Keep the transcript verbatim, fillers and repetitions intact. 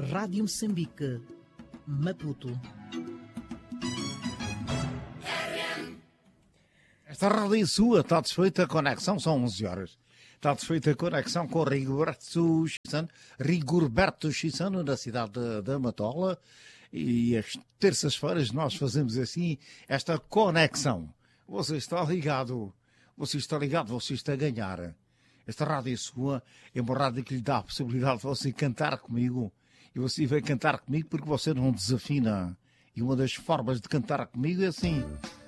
Rádio Moçambique, Maputo. Esta rádio sua está desfeita a conexão, são onze horas. Está desfeita a conexão com Rigorberto Chissano, Rigorberto Chissano, da cidade de, de Matola. E às terças-feiras nós fazemos assim esta conexão. Você está ligado, você está ligado, você está a ganhar. Esta rádio sua é uma rádio que lhe dá a possibilidade de você cantar comigo. E você vai cantar comigo porque você não desafina. E uma das formas de cantar comigo é assim...